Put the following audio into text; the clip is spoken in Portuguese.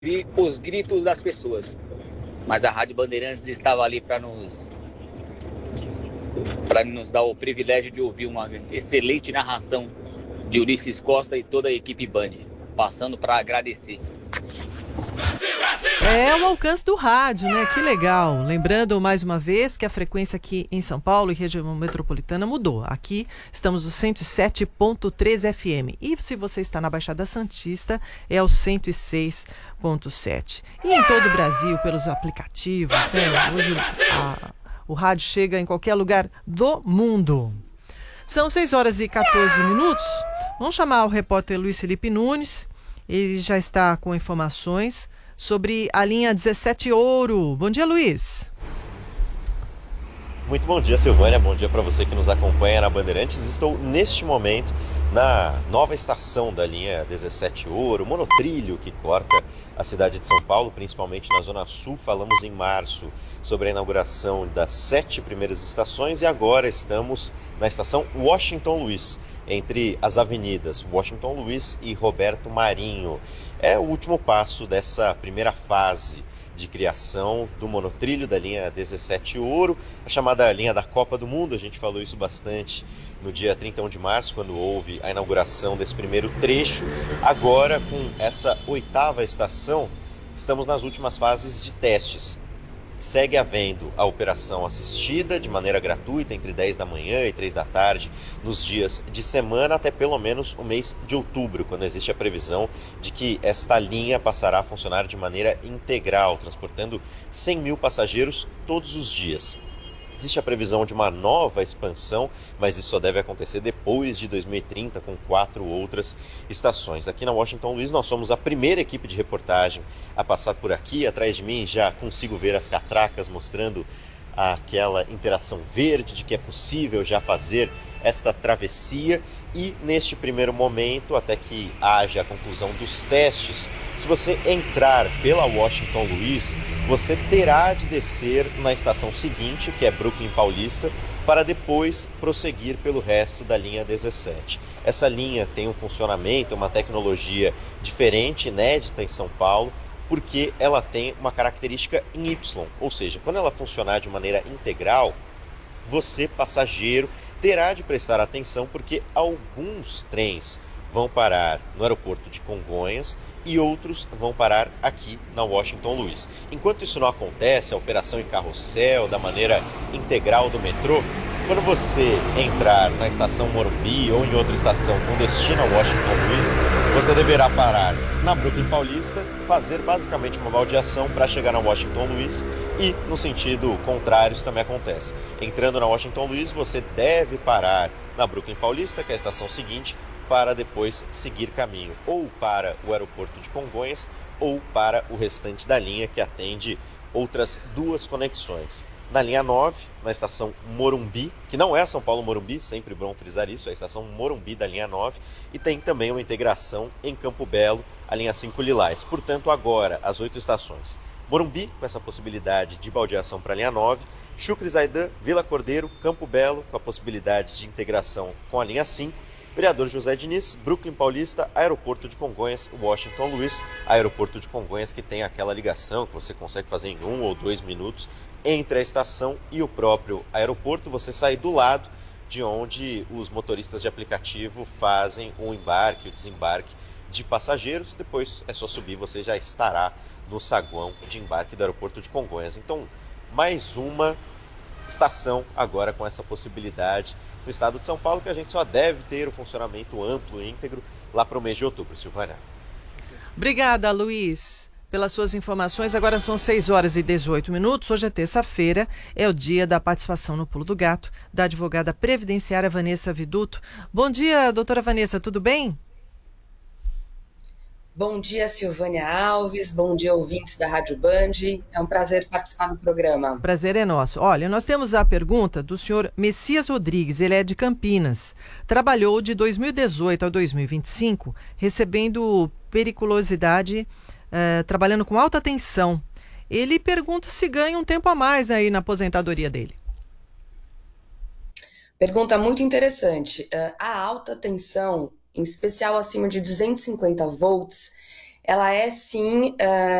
os gritos das pessoas. Mas a Rádio Bandeirantes estava ali para nos dar o privilégio de ouvir uma excelente narração de Ulisses Costa e toda a equipe Band, passando para agradecer. É o alcance do rádio, né? Que legal. Lembrando mais uma vez que a frequência aqui em São Paulo e região metropolitana mudou. Aqui estamos no 107.3 FM. E se você está na Baixada Santista, é o 106.7. E em todo o Brasil, pelos aplicativos, né? Hoje o rádio chega em qualquer lugar do mundo. São 6 horas e 14 minutos. Vamos chamar o repórter Luiz Felipe Nunes. Ele já está com informações sobre a linha 17 Ouro. Bom dia, Luiz. Muito bom dia, Silvânia. Bom dia para você que nos acompanha na Bandeirantes. Estou neste momento na nova estação da linha 17 Ouro, monotrilho que corta a cidade de São Paulo, principalmente na Zona Sul. Falamos em março sobre a inauguração das 7 primeiras estações e agora estamos na estação Washington Luiz, entre as avenidas Washington Luiz e Roberto Marinho. É o último passo dessa primeira fase de criação do monotrilho da linha 17 Ouro, a chamada linha da Copa do Mundo. A gente falou isso bastante no dia 31 de março, quando houve a inauguração desse primeiro trecho. Agora, com essa 8ª estação, estamos nas últimas fases de testes. Segue havendo a operação assistida de maneira gratuita entre 10 da manhã e 3 da tarde nos dias de semana até pelo menos o mês de outubro, quando existe a previsão de que esta linha passará a funcionar de maneira integral, transportando 100 mil passageiros todos os dias. Existe a previsão de uma nova expansão, mas isso só deve acontecer depois de 2030, com 4 outras estações. Aqui na Washington Luiz, nós somos a primeira equipe de reportagem a passar por aqui. Atrás de mim já consigo ver as catracas mostrando aquela interação verde de que é possível já fazer esta travessia. E neste primeiro momento, até que haja a conclusão dos testes, se você entrar pela Washington Luiz, você terá de descer na estação seguinte, que é Brooklyn Paulista, para depois prosseguir pelo resto da linha 17. Essa linha tem um funcionamento, uma tecnologia diferente, inédita em São Paulo, porque ela tem uma característica em Y, ou seja, quando ela funcionar de maneira integral, você, passageiro, terá de prestar atenção porque alguns trens vão parar no aeroporto de Congonhas e outros vão parar aqui na Washington Luiz. Enquanto isso não acontece, a operação em carrossel, da maneira integral do metrô, quando você entrar na estação Morumbi ou em outra estação com destino a Washington Luiz, você deverá parar na Brooklyn Paulista, fazer basicamente uma baldeação para chegar na Washington Luiz, e no sentido contrário isso também acontece. Entrando na Washington Luiz, você deve parar na Brooklyn Paulista, que é a estação seguinte, para depois seguir caminho ou para o aeroporto de Congonhas ou para o restante da linha, que atende outras 2 conexões. Na linha 9, na estação Morumbi, que não é São Paulo Morumbi, sempre bom frisar isso, é a estação Morumbi da linha 9, e tem também uma integração em Campo Belo, a linha 5 Lilás. Portanto, agora, as 8 estações. Morumbi, com essa possibilidade de baldeação para a linha 9, Chucre Zaidan, Vila Cordeiro, Campo Belo, com a possibilidade de integração com a linha 5, Vereador José Diniz, Brooklyn Paulista, Aeroporto de Congonhas, Washington Luiz, Aeroporto de Congonhas, que tem aquela ligação que você consegue fazer em 1 ou 2 minutos entre a estação e o próprio aeroporto. Você sai do lado de onde os motoristas de aplicativo fazem o embarque, o desembarque de passageiros. Depois é só subir, você já estará no saguão de embarque do aeroporto de Congonhas. Então, mais uma estação agora com essa possibilidade no estado de São Paulo, que a gente só deve ter o funcionamento amplo e íntegro lá para o mês de outubro. Silvânia. Obrigada, Luiz, pelas suas informações. Agora são 6 horas e 18 minutos. Hoje é terça-feira, é o dia da participação no Pulo do Gato da advogada previdenciária Vanessa Viduto. Bom dia, doutora Vanessa, tudo bem? Bom dia, Silvânia Alves. Bom dia, ouvintes da Rádio Band. É um prazer participar do programa. Prazer é nosso. Olha, nós temos a pergunta do senhor Messias Rodrigues. Ele é de Campinas. Trabalhou de 2018 a 2025, recebendo periculosidade, trabalhando com alta tensão. Ele pergunta se ganha um tempo a mais aí na aposentadoria dele. Pergunta muito interessante. A alta tensão, em especial acima de 250 volts, ela é sim